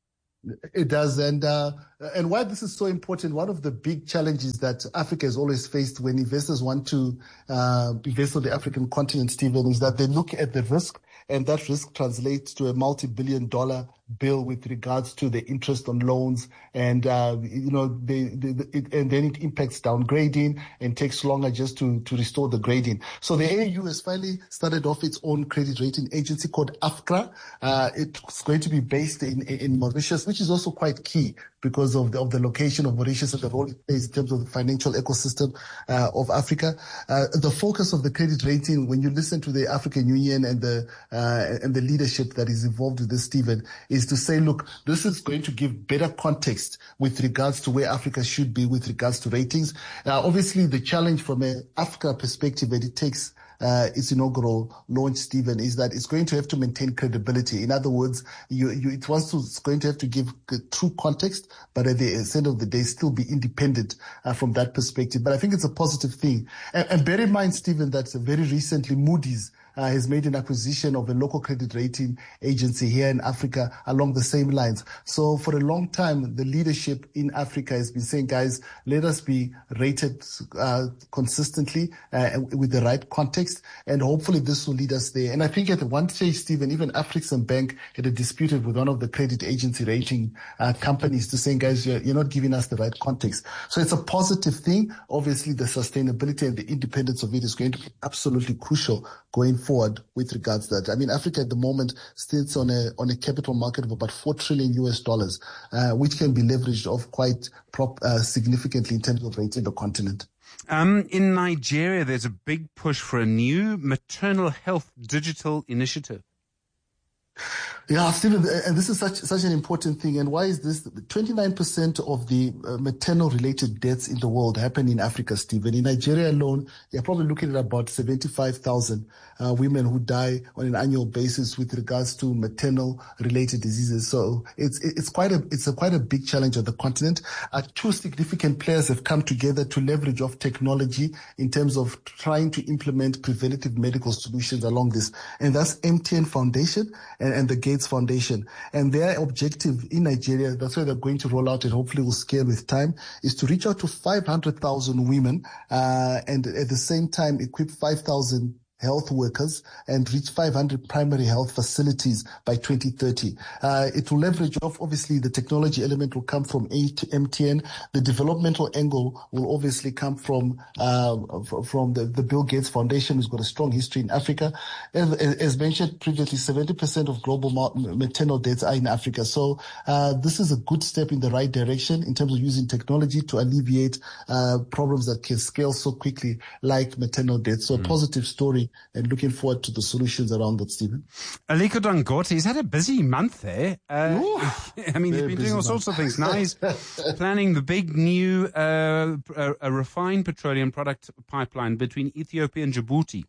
Speaker 15: It does. And uh, and why this is so important, one of the big challenges that Africa has always faced when investors want to uh, invest on the African continent, Stephen, is that they look at the risk, and that risk translates to a multi-billion dollar bill with regards to the interest on loans, and uh, you know, they, they, they, it, and then it impacts downgrading and takes longer just to to restore the grading. So the A A U has finally started off its own credit rating agency called AFCRA. Uh, it's going to be based in in Mauritius, which is also quite key because of the, of the location of Mauritius and the role it plays in terms of the financial ecosystem uh, of Africa. Uh, the focus of the credit rating, when you listen to the African Union and the uh, and the leadership that is involved with this, Stephen, is to say, look, this is going to give better context with regards to where Africa should be with regards to ratings. Uh, obviously, the challenge from an Africa perspective that it takes Uh, its inaugural launch, Stephen, is that it's going to have to maintain credibility. In other words, you, you, it wants to, it's going to have to give true context, but at the end of the day, still be independent uh, from that perspective. But I think it's a positive thing. And, and bear in mind, Stephen, that very recently Moody's Uh, has made an acquisition of a local credit rating agency here in Africa along the same lines. So for a long time, the leadership in Africa has been saying, guys, let us be rated uh, consistently uh, with the right context, and hopefully this will lead us there. And I think at one stage, Stephen, even African Bank had a dispute with one of the credit agency rating uh, companies to saying, guys, you're, you're not giving us the right context. So it's a positive thing. Obviously, the sustainability and the independence of it is going to be absolutely crucial going forward. forward with regards to that. I mean, Africa at the moment sits on a on a capital market of about four trillion U S dollars, uh, which can be leveraged off quite prop, uh, significantly in terms of rating the continent.
Speaker 14: Um, in Nigeria, there's a big push for a new maternal health digital initiative.
Speaker 15: Yeah, Stephen, and this is such such an important thing. And why is this? twenty-nine percent of the uh, maternal-related deaths in the world happen in Africa, Stephen. In Nigeria alone, you're probably looking at about seventy-five thousand uh, women who die on an annual basis with regards to maternal-related diseases. So it's it's quite a it's a quite a big challenge on the continent. Uh, two significant players have come together to leverage off technology in terms of trying to implement preventative medical solutions along this, and that's M T N Foundation and, and the Gates Foundation. And their objective in Nigeria, that's why they're going to roll out and hopefully will scale with time, is to reach out to five hundred thousand women uh, and at the same time equip five thousand health workers and reach five hundred primary health facilities by twenty thirty. Uh, it will leverage off, obviously, the technology element will come from M T N. The developmental angle will obviously come from uh, from the, the Bill Gates Foundation, who's got a strong history in Africa. As, as mentioned previously, seventy percent of global maternal deaths are in Africa. So uh, this is a good step in the right direction in terms of using technology to alleviate uh, problems that can scale so quickly, like maternal deaths. So mm. a positive story, and looking forward to the solutions around that, Stephen.
Speaker 14: Aliko Dangote, he's had a busy month there. Uh, I mean, he's been doing all month. sorts of things. Now he's planning the big new uh, a, a refined petroleum product pipeline between Ethiopia and Djibouti.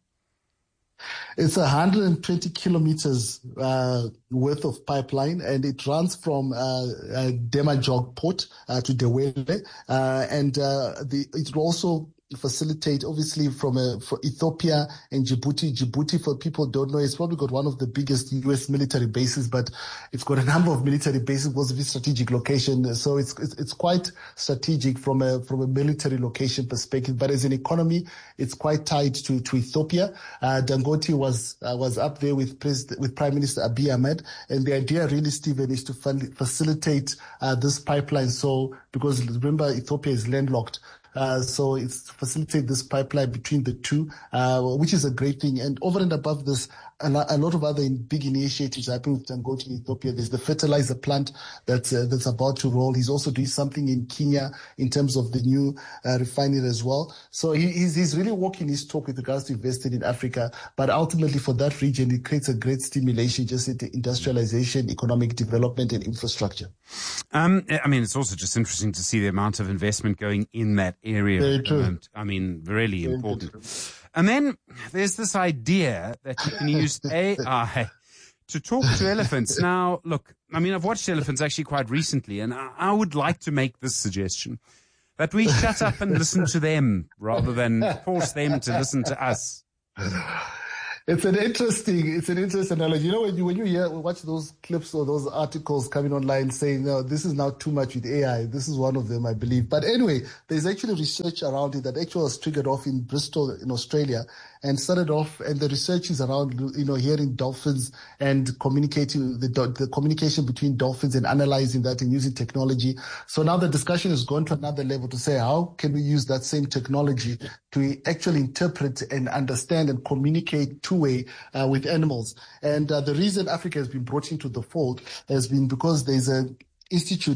Speaker 15: It's one hundred twenty kilometers uh, worth of pipeline, and it runs from uh, uh, Demajog port uh, to Dewele, uh, and uh, the, it will also facilitate, obviously, from a, for Ethiopia and Djibouti. Djibouti, for people who don't know, it's probably got one of the biggest U S military bases, but it's got a number of military bases because of its strategic location. So it's, it's it's quite strategic from a from a military location perspective. But as an economy, it's quite tied to to Ethiopia. Uh, Dangote was uh, was up there with President, with Prime Minister Abiy Ahmed, and the idea, really, Stephen, is to facilitate uh, this pipeline. So because remember, Ethiopia is landlocked. Uh, so it's facilitate this pipeline between the two, uh, which is a great thing. And over and above this, a lot of other big initiatives happening with Dangote in Ethiopia. There's the fertilizer plant that's uh, that's about to roll. He's also doing something in Kenya in terms of the new uh, refinery as well. So he, he's, he's really walking his talk with regards to investing in Africa. But ultimately for that region, it creates a great stimulation just into industrialization, economic development, and infrastructure.
Speaker 14: Um, I mean, it's also just interesting to see the amount of investment going in that area.
Speaker 15: Very true.
Speaker 14: I mean, really
Speaker 15: Very
Speaker 14: important.
Speaker 15: True.
Speaker 14: And then there's this idea that you can use A I to talk to elephants. Now, look, I mean, I've watched elephants actually quite recently, and I would like to make this suggestion, that we shut up and listen to them rather than force them to listen to us.
Speaker 15: It's an interesting, it's an interesting analogy. You know, when you, when you hear, watch those clips or those articles coming online saying, no, this is now too much with A I. This is one of them, I believe. But anyway, there's actually research around it that actually was triggered off in Bristol in Australia. and started off, and the research is around, you know, hearing dolphins and communicating, the, the communication between dolphins and analyzing that and using technology. So now the discussion has gone to another level to say, how can we use that same technology to actually interpret and understand and communicate two-way uh, with animals? And uh, the reason Africa has been brought into the fold has been because there's a institute